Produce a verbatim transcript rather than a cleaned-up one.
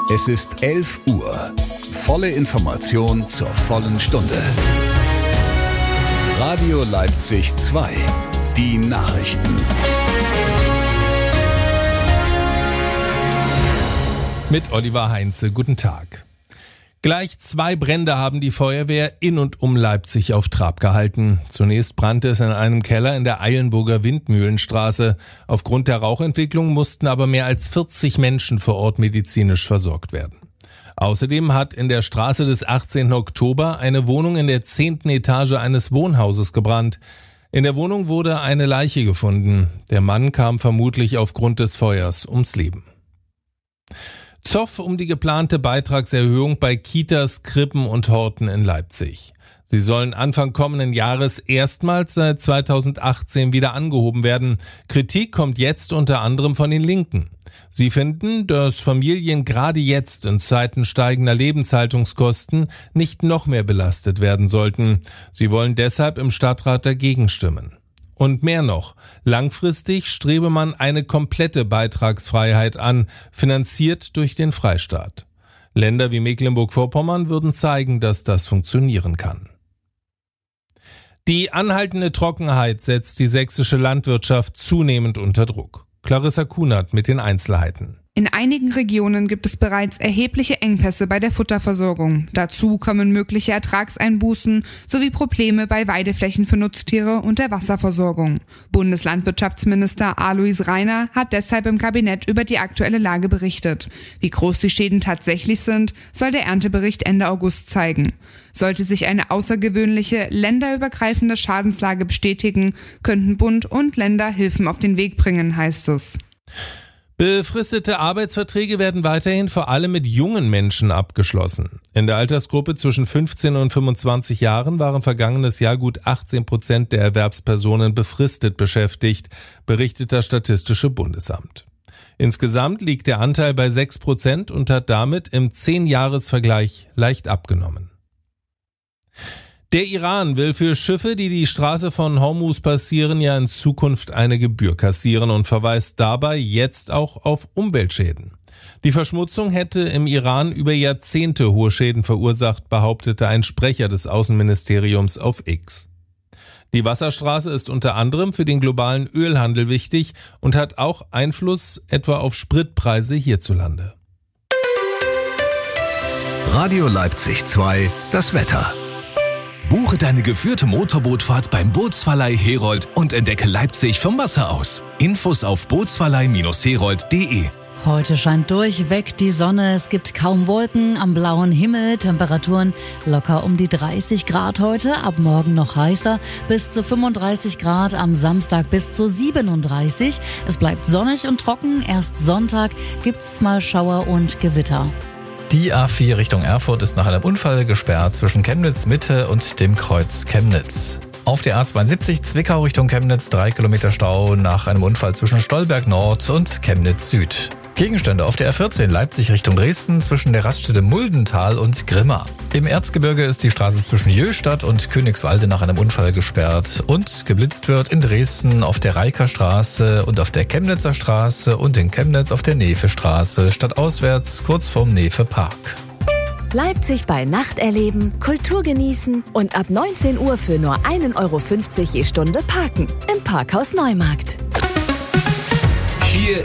Es ist elf Uhr. Volle Information zur vollen Stunde. Radio Leipzig zwei. Die Nachrichten. Mit Oliver Heinze. Guten Tag. Gleich zwei Brände haben die Feuerwehr in und um Leipzig auf Trab gehalten. Zunächst brannte es in einem Keller in der Eilenburger Windmühlenstraße. Aufgrund der Rauchentwicklung mussten aber mehr als vierzig Menschen vor Ort medizinisch versorgt werden. Außerdem hat in der Straße des achtzehnten Oktober eine Wohnung in der zehnten Etage eines Wohnhauses gebrannt. In der Wohnung wurde eine Leiche gefunden. Der Mann kam vermutlich aufgrund des Feuers ums Leben. Zoff um die geplante Beitragserhöhung bei Kitas, Krippen und Horten in Leipzig. Sie sollen Anfang kommenden Jahres erstmals seit zweitausendachtzehn wieder angehoben werden. Kritik kommt jetzt unter anderem von den Linken. Sie finden, dass Familien gerade jetzt in Zeiten steigender Lebenshaltungskosten nicht noch mehr belastet werden sollten. Sie wollen deshalb im Stadtrat dagegen stimmen. Und mehr noch, langfristig strebe man eine komplette Beitragsfreiheit an, finanziert durch den Freistaat. Länder wie Mecklenburg-Vorpommern würden zeigen, dass das funktionieren kann. Die anhaltende Trockenheit setzt die sächsische Landwirtschaft zunehmend unter Druck. Clarissa Kunert mit den Einzelheiten. In einigen Regionen gibt es bereits erhebliche Engpässe bei der Futterversorgung. Dazu kommen mögliche Ertragseinbußen sowie Probleme bei Weideflächen für Nutztiere und der Wasserversorgung. Bundeslandwirtschaftsminister Alois Rainer hat deshalb im Kabinett über die aktuelle Lage berichtet. Wie groß die Schäden tatsächlich sind, soll der Erntebericht Ende August zeigen. Sollte sich eine außergewöhnliche, länderübergreifende Schadenslage bestätigen, könnten Bund und Länder Hilfen auf den Weg bringen, heißt es. Befristete Arbeitsverträge werden weiterhin vor allem mit jungen Menschen abgeschlossen. In der Altersgruppe zwischen fünfzehn und fünfundzwanzig Jahren waren vergangenes Jahr gut achtzehn Prozent der Erwerbspersonen befristet beschäftigt, berichtet das Statistische Bundesamt. Insgesamt liegt der Anteil bei sechs Prozent und hat damit im zehn-Jahres-Vergleich leicht abgenommen. Der Iran will für Schiffe, die die Straße von Hormuz passieren, ja in Zukunft eine Gebühr kassieren und verweist dabei jetzt auch auf Umweltschäden. Die Verschmutzung hätte im Iran über Jahrzehnte hohe Schäden verursacht, behauptete ein Sprecher des Außenministeriums auf X. Die Wasserstraße ist unter anderem für den globalen Ölhandel wichtig und hat auch Einfluss etwa auf Spritpreise hierzulande. Radio Leipzig zwei, das Wetter. Buche deine geführte Motorbootfahrt beim Bootsverleih Herold und entdecke Leipzig vom Wasser aus. Infos auf bootsverleih herold punkt de. Heute scheint durchweg die Sonne, es gibt kaum Wolken am blauen Himmel, Temperaturen locker um die dreißig Grad heute, ab morgen noch heißer, bis zu fünfunddreißig Grad, am Samstag bis zu siebenunddreißig. Es bleibt sonnig und trocken, erst Sonntag gibt's mal Schauer und Gewitter. Die A vier Richtung Erfurt ist nach einem Unfall gesperrt zwischen Chemnitz Mitte und dem Kreuz Chemnitz. Auf der A zweiundsiebzig Zwickau Richtung Chemnitz drei Kilometer Stau nach einem Unfall zwischen Stolberg Nord und Chemnitz Süd. Gegenstände auf der A vierzehn Leipzig Richtung Dresden zwischen der Raststätte Muldental und Grimma. Im Erzgebirge ist die Straße zwischen Jöstadt und Königswalde nach einem Unfall gesperrt und geblitzt wird in Dresden auf der Reikerstraße und auf der Chemnitzer Straße und in Chemnitz auf der Nefe-Straße, stadtauswärts kurz vorm Nefe-Park. Leipzig bei Nacht erleben, Kultur genießen und ab neunzehn Uhr für nur ein Euro fünfzig je Stunde parken im Parkhaus Neumarkt.